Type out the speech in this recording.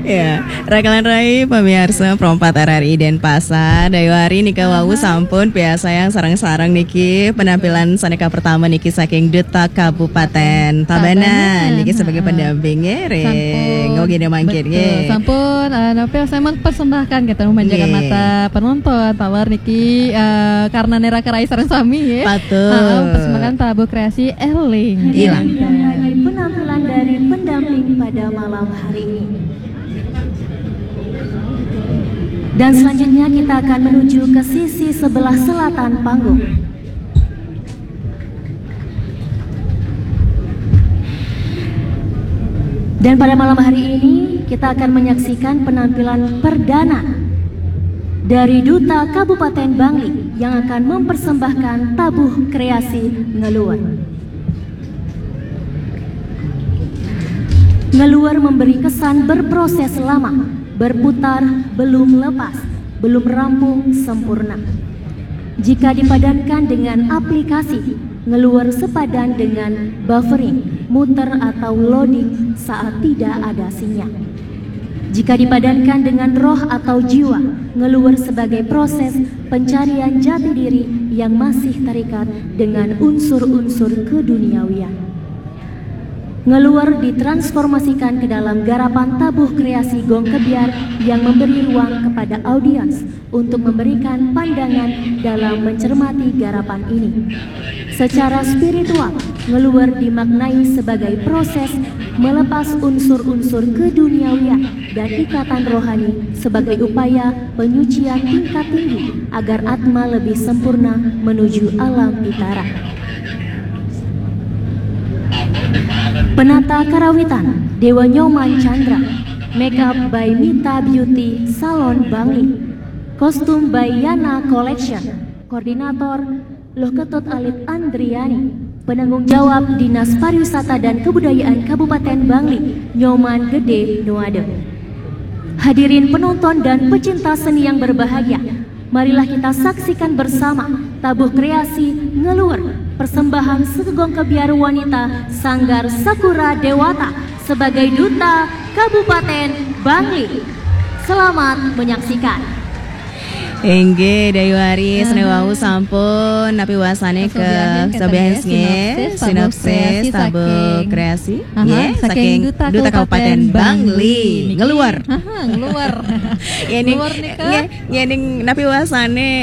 Ya, rakalan rai pemirsa perempat RRI Denpasar. Dayuari nika wawu sampun biasa yang sarang-sarang niki penampilan saneka pertama niki saking Duta Kabupaten Tabanan. Niki sebagai pendampingnya ring. Oh gini mangkirnya. Sampun, tapi saya mempersembahkan kita memanjakan mata penonton. Tawar niki karena nera kerai sarang sami ya. Betul. Persembahkan tabu kreasi Erling. Hilang. Penampilan dari pendamping pada malam hari ini. Dan selanjutnya kita akan menuju ke sisi sebelah selatan panggung. Dan pada malam hari ini kita akan menyaksikan penampilan perdana dari Duta Kabupaten Bangli yang akan mempersembahkan tabuh kreasi Ngeluar. Ngeluar memberi kesan berproses lama, berputar, belum lepas, belum rampung sempurna. Jika dipadankan dengan aplikasi, Ngeluar sepadan dengan buffering, muter atau loading saat tidak ada sinyal. Jika dipadankan dengan roh atau jiwa, Ngeluar sebagai proses pencarian jati diri yang masih terikat dengan unsur-unsur keduniawian. Ngeluar ditransformasikan ke dalam garapan tabuh kreasi Gong Kebiar yang memberi ruang kepada audiens untuk memberikan pandangan dalam mencermati garapan ini. Secara spiritual, Ngeluar dimaknai sebagai proses melepas unsur-unsur keduniawian dan ikatan rohani sebagai upaya penyucian tingkat tinggi agar atma lebih sempurna menuju alam pitara. Penata karawitan Dewa Nyoman Chandra, makeup by Mita Beauty Salon Bangli, kostum by Yana Collection, koordinator Loh Ketut Alit Andriani, penanggung jawab Dinas Pariwisata dan Kebudayaan Kabupaten Bangli, Nyoman Gede Nuade. Hadirin penonton dan pecinta seni yang berbahagia, marilah kita saksikan bersama tabuh kreasi Ngeluar, persembahan Segegong Kebiar Wanita Sanggar Sakura Dewata sebagai Duta Kabupaten Bangli. Selamat menyaksikan. Engge Dayuari Senewau sampun napi wasane ke sabiansnya sinopsis tabuh kreasi saking Duta Kabupaten Bangli. Ngeluar. Ngeluar. Ini napi wasane